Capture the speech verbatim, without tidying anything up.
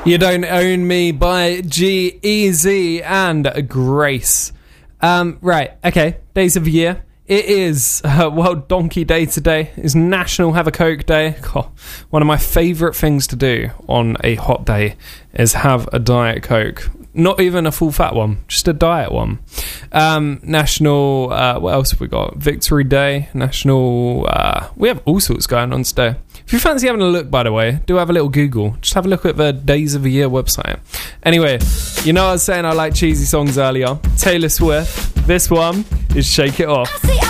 You Don't Own Me by G-Eazy and Grace. Um, right, okay, days of the year. It is uh, World Donkey Day today. It's National Have a Coke Day. Oh, one of my favourite things to do on a hot day is have a Diet Coke. Not even a full fat one, just a diet one. Um, National, uh, what else have we got? Victory Day, National, uh, we have all sorts going on today. If you fancy having a look, by the way, do have a little Google. Just have a look at the Days of the Year website. Anyway, you know I was saying I like cheesy songs earlier. Taylor Swift, this one is Shake It Off.